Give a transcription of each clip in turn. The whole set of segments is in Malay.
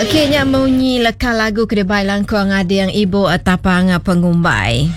Akhirnya bunyi lekal lagu Kedebai Langkuang ada yang ibu tapang pengumbai.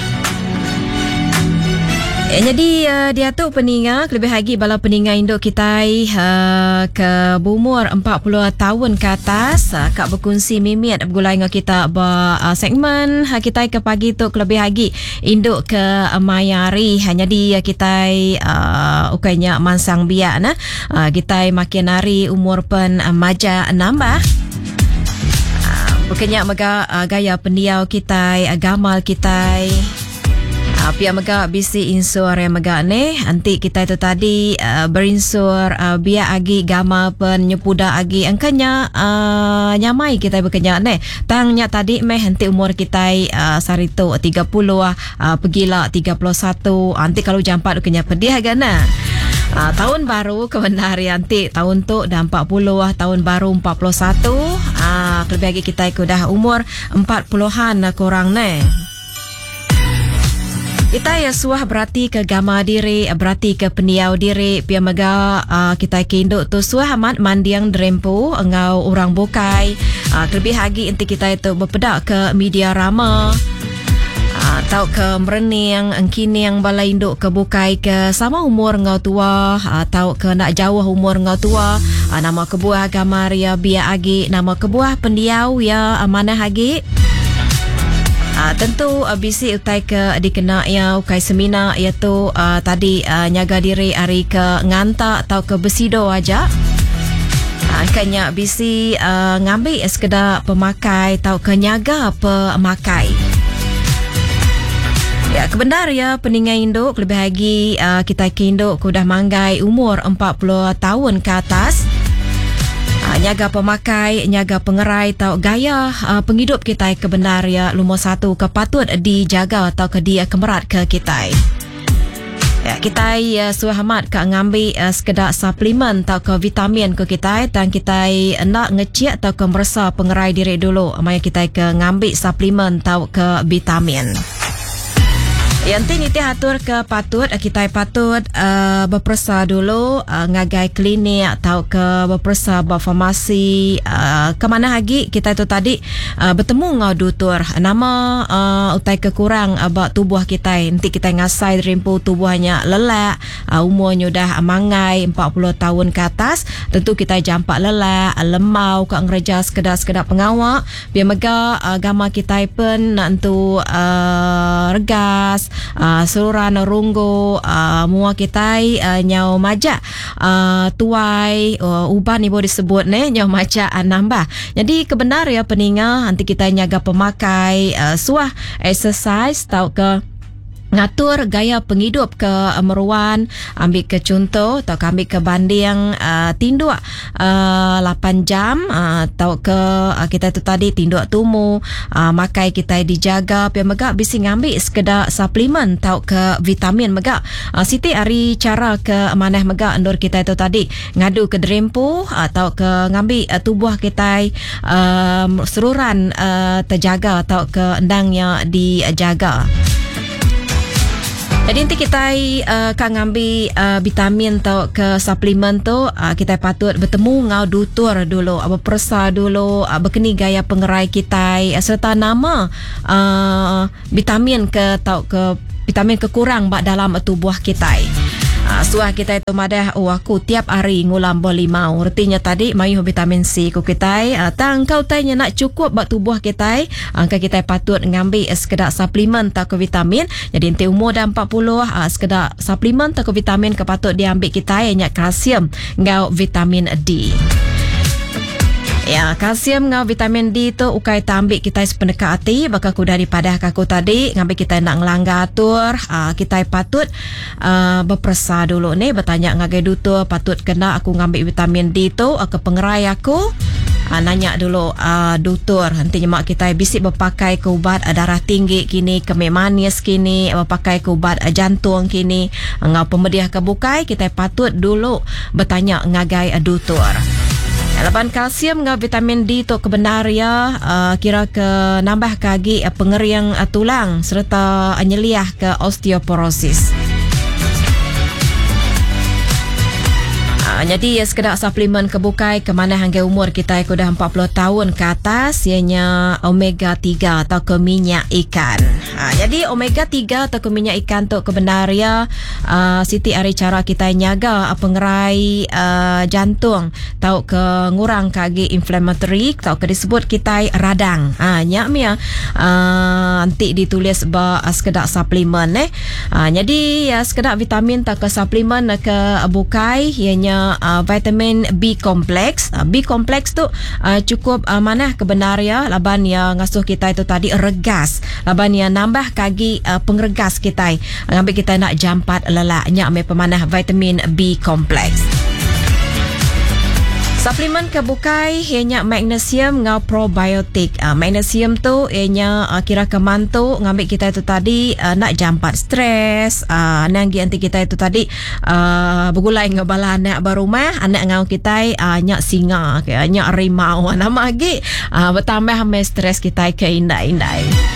Jadi dia tu peninga lebih lagi bala peninga induk kita ke berumur 40 tahun ke atas kak berkongsi mimit bergulai dengan kita segmen kita ke pagi tu lebih lagi induk ke mayari hanya di kita ukainya mansang biak nah kita makin hari umur pen maja nambah bukannya mega gaya pendiau kita gamal kita pihak mega bisi insur yang mega ne anti kita itu tadi berinsur biar agi gama pen nyepuda agi angkanya nyamai kita bekerja ne tangnya tadi meh anti umur kita sarito 30 pergilah 31 anti kalau jampat kenya pedih agana tahun baru kebenari anti tahun tu dah 40 tahun baru 41 lebih lagi kita dah umur 40-an kurang ne. Kita ya suah berarti ke gama diri, berarti ke pendiau diri, pia mega kita kinduk tu suah amat mandiang drempu, engau orang bukai, terlebih lagi inti kita itu berpedak ke media rama, atau ke merening, engkini yang balai induk ke bukai ke sama umur engau tua, atau ke nak jauh umur engau tua, nama kebuah gama ria biar agi, nama kebuah pendiau ya mana lagi. Tentu bisi utai ke dikena ya ukai semina iaitu tadi nyaga diri hari ke nganta atau ke besido aja. Kanya bisi ngambil sekedar pemakai atau ke nyaga pemakai. Ya kebenar ya peningai induk lebih lagi kita kinduk kudah manggai umur 40 tahun ke atas. Nyaga pemakai, nyaga pengerai atau gaya penghidup kita kebenar ya lumur satu kepatut dijaga atau ke dia kemerat ke kita. Ya, kita suhamat ke ngambil sekedar suplemen atau ke vitamin ke kita dan kita nak ngecek atau ke merasa pengerai diri dulu. Maya kita ke ngambil suplemen atau ke vitamin. Yang ini atur ke patut kita patut berpersa dulu ngagai klinik atau ke berpersa farmasi ke mana lagi kita itu tadi bertemu ngau doktor nama utai kekurang abak tubuh kita nanti kita ngasai rimpu tubuhnya lelak umurnya dah mangai 40 tahun ke atas tentu kita jampak lelak lemau ke ngereja sekedar pengawak biar mega agama kita pun nantu regas seluruhan runggu mua kita nyau maja tuai uban ibu disebut ne nyau maja nambah jadi kebenar ya peninga nanti kita nyaga pemakai suah exercise tau ke ngatur gaya penghidup ke meruan ambil ke contoh atau ambil ke banding tinduk 8 jam atau ke kita tu tadi tinduk tumu makai kita dijaga pia megak bisi ngambil sekedar suplemen atau ke vitamin megak siti hari cara ke maneh megak endor kita itu tadi ngadu ke drempu atau ke ngambil tubuh kita seluruhan terjaga atau ke endangnya dijaga. Jadi nanti kita akan ngambil vitamin atau ke suplemen tu kita patut bertemu ngau doktor dulu berpersa dulu berkeni gaya pengerai kita serta nama vitamin ke atau ke vitamin kekurang dalam tubuh kita. Suah kita itu madah aku tiap hari ngulam bolimau artinya tadi mayu vitamin C ku kita tang kau tanya nak cukup bak tubuh kita angka kita patut ngambil sekedar suplemen atau ke vitamin jadi nanti umur dah 40 sekedar suplemen atau ke vitamin ke patut diambil kita yang kalsium ngau vitamin D. Ya, kalsium ngau vitamin D tu ukai tambik kita sependekat hati bakal kuda dipadah kaku tadi ngambil kita nak ngelanggar atur kita patut berpersa dulu ni bertanya ngagai doktor patut kena aku ngambil vitamin D tu ke pengerai aku nanya dulu doktor nantinya mak kita bisik berpakai ke ubat darah tinggi kini kemih manis kini berpakai ke ubat jantung kini ngau pemediah kebukai kita patut dulu bertanya ngagai doktor. Laban kalsium dengan vitamin D tu kebenar ya kira ke nambah kagi pengeriang tulang serta nyeliah ke osteoporosis. Jadi sekedar suplemen kebukai ke mana hangga umur kita aku dah 40 tahun ke atas, ianya omega 3 atau ke minyak ikan. Jadi omega 3 atau ke minyak ikan tu kebenaria Siti ari cara kita nyaga pengerai jantung tau ke ngurang kagi inflammatory tau ke disebut kita radang. Nyak mia nanti ditulis ba sekedar suplemen jadi sekedar vitamin tak ke suplemen ke bukai ianya vitamin B complex. B complex tu cukup mana kebenaria laban yang ngasuh kita itu tadi regas, laban yang nambah kagi pengregas kita ngambil kita nak jampat lelaknya ambil pemanah vitamin B complex. Suplemen kebukai ianya magnesium ngau probiotik. Magnesium tu ianya kira kemantu ngambil kita itu tadi nak jampat stres. Nanggi anti kita itu tadi bergulai ngabala anak berumah, anak ngau kita nyak singa, nyak rimau nama lagi. Bertambah stres kita ke indai-indai.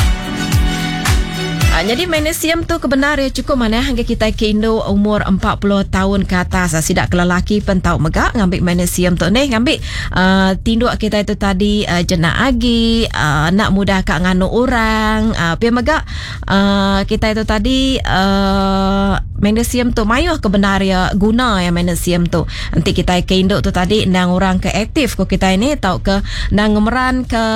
Jadi magnesium tu kebenaran cukup mana hingga kita ke Indo umur 40 tahun ke atas. Sidak ke lelaki pun tahu megak ngambil magnesium tu ni ngambil tinduk kita itu tadi jenak agi nak mudah kat nganu orang pi megak kita itu tadi magnesium tu mayuh kebenaran guna ya magnesium tu. Nanti kita ke Indo tu tadi nang orang ke aktif ko kita ini tahu ke nang ngemeran ke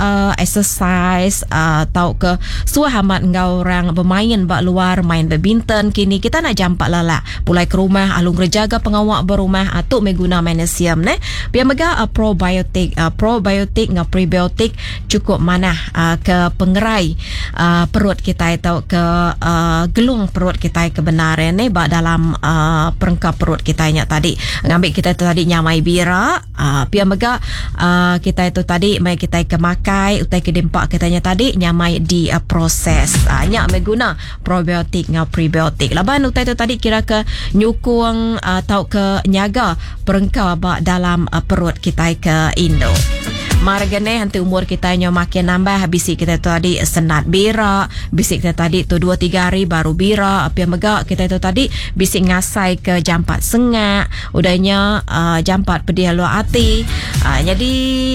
exercise tahu ke suahamat ngau orang bermain bak luar main badminton kini kita nak jampak lala pulai ke rumah alung rejaga pengawak berumah tu meguna magnesium ne biar mega probiotik ngau prebiotik cukup mana ke pengerai perut kita atau ke gelung perut kita kebenaran ne bak dalam perengkap perut kita nya tadi ngambil kita tu tadi nyamai bira biar mega kita itu tadi mai kita ke makai utai ke dempak katanya tadi nyamai di proses nya meguna probiotik ngau prebiotik. Laban utai tu tadi kira ke nyukung atau ke nyaga perengkau bak dalam perut kita ke Indo. Margane nanti umur kita nya makin nambah bisik kita tu tadi senat bira, bisik kita tadi tu 2-3 hari baru bira, apa megak kita tu tadi bisik ngasai ke jampat sengak, udahnya jampat pedih luar hati. Jadi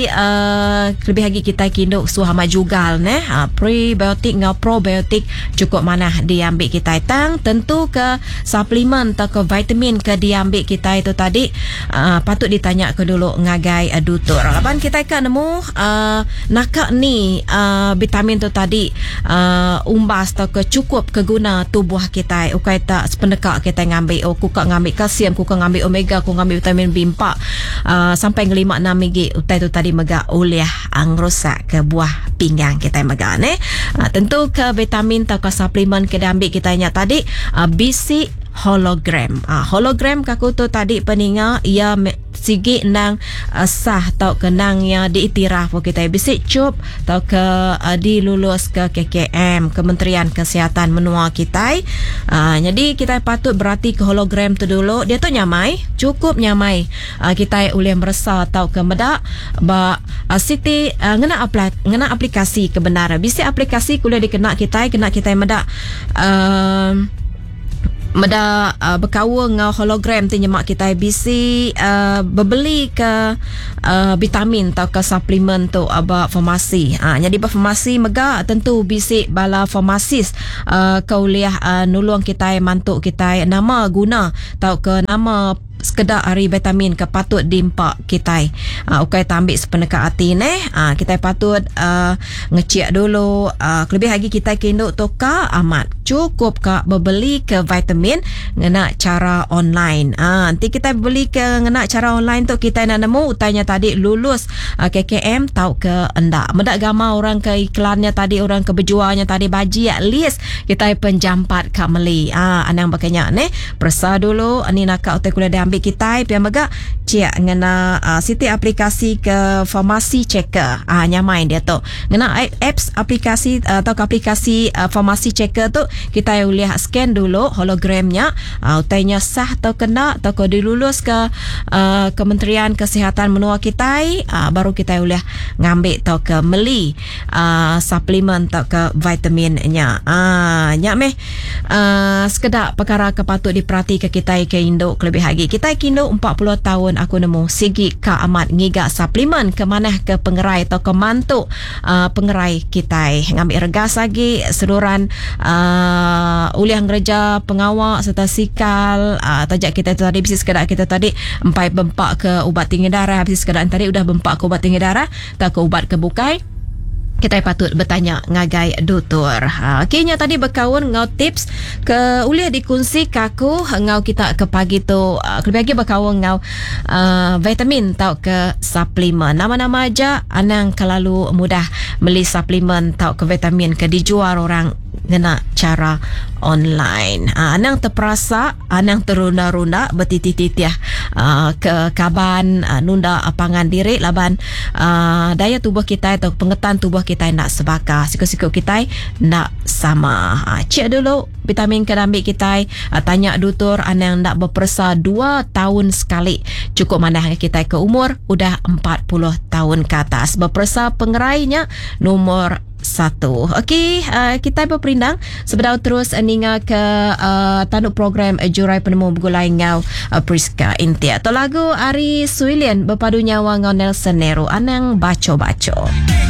lebih lagi kita kinduk suhama jugal ne prebiotik ngau probiotik cukup mana diambil kita tang tentu ke suplemen atau ke vitamin ke diambil kita itu tadi patut ditanya ke dulu ngagai dutur. Laban kita ke nakak ni vitamin tu tadi umbas atau ke cukup keguna tubuh kita ukai tak sependekak kita ngambil kuka ngambil kalsium kuka ngambil omega kuka ngambil vitamin B4 sampai 5-6 mg utai tu tadi megak uliah angrusak ke buah pinggang kita megak ne tentu ke vitamin atau ke suplemen ke diambil kita nya tadi bisi hologram. Hologram kaku tu tadi peninga ia sigi nang sah tau kenang yang diiktiraf kita bisik cup tau ke dilulus ke KKM Kementerian Kesihatan menua kita. Jadi kita patut berarti ke hologram tu dulu dia tu nyamai cukup nyamai kita boleh merasa tau ke medak ba Siti ngena aplikasi kebenaran bisik aplikasi kuliah dikena kita medak meda berkawang ngau hologram tu nyemak kita bisi berbeli ke vitamin atau ke suplemen tu aba farmasi. Jadi ba farmasi mega tentu bisi bala farmasis kauliah nulung kita mantuk kita nama guna tau ke nama sekedar hari vitamin ke patut dimpak kita ukai tak ambil sependekat hati ne kita patut ngecek dulu lebih lagi kita kinduk toka amat cukup ke berbeli ke vitamin ngena cara online nanti kita beli ke ngena cara online tu kita nak nemu utanya tadi lulus KKM tahu ke endak medak gama orang ke iklannya tadi orang ke berjualnya tadi baji at least kita penjampat kat meli anang bakanya ne persa dulu ni nak utai kuliah dia ambil kita pihak mega cek ngena Siti aplikasi ke farmasi checker nyamain dia tu ngena apps aplikasi atau ke aplikasi farmasi checker tu kita boleh scan dulu hologramnya utainya sah atau kena atau ke dilulus ke Kementerian Kesihatan menua kita baru kita boleh ngambil atau ke meli suplemen atau ke vitaminnya nyak meh sekedar perkara kepatut diperhati ke kita ke Indo lebih lagi kita kindo 40 tahun aku nemu sigi ka amat ngiga suplemen ke mana ke pengerai atau ke mantuk pengerai kita ngambil regas lagi seluruhan uliah gereja pengawak serta sikal tajak kita tadi bisnis kedak kita tadi empai bempak ke ubat tinggi darah bisnis kedak tadi udah bempak ke ubat tinggi darah tak ke ubat kebukai kita patut bertanya ngagai doktor. Okeynya tadi berkawan ngau tips ke uliah dikongsi kaku ngau kita ke pagi tu lebih lagi berkawan ngau vitamin tau ke suplemen. Nama-nama aja anang kelalu mudah beli suplemen tau ke vitamin ke dijual orang guna cara online. Anang terperasa, anang terunda-runda bertitih-titih ke kaban nunda pangan diri laban daya tubuh kita atau pengetan tubuh kita nak sebakar, sikut-sikut kita nak sama. Cek dulu vitamin kena ambil kita, tanya doktor anang nak berpersa 2 tahun sekali. Cukup mana kita ke umur udah 40 tahun ke atas. Berpersa pengerainya nomor 1. Okey, kita berperindang sebentar terus ninga ke tanduk program jurai penemu begulai ngau Priska Intia. To lagu Ari Suilian berpadu nyawa ngau Nelson Nero anang baco-baco.